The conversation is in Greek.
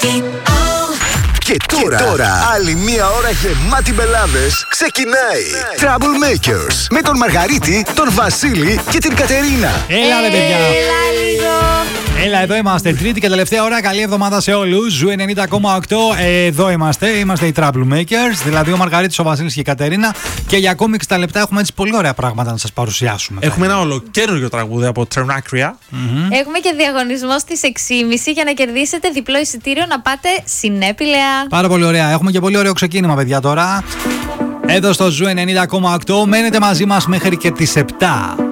Και τώρα, άλλη μία ώρα γεμάτη μπελάδες ξεκινάει. Troublemakers με τον Μαργαρίτη, τον Βασίλη και την Κατερίνα. Έλα ρε παιδιά. Έλα λίγο. Έλα, εδώ είμαστε. Τρίτη και τελευταία ώρα. Καλή εβδομάδα σε όλους. Ζου 90,8. Εδώ είμαστε. Είμαστε οι Troublemakers. Δηλαδή ο Μαργαρίτης, ο Βασίλης και η Κατερίνα. Και για ακόμη 60 λεπτά έχουμε έτσι πολύ ωραία πράγματα να σας παρουσιάσουμε. Έχουμε ένα ολοκαίριο τραγούδι από Τρενάκρια. Έχουμε και διαγωνισμό στις 6.30 για να κερδίσετε διπλό εισιτήριο να πάτε Συνέπηλαια. Πάρα πολύ ωραία. Έχουμε και πολύ ωραίο ξεκίνημα, παιδιά, τώρα. Εδώ στο Ζου 90,8. Μένετε μαζί μας μέχρι και τις 7.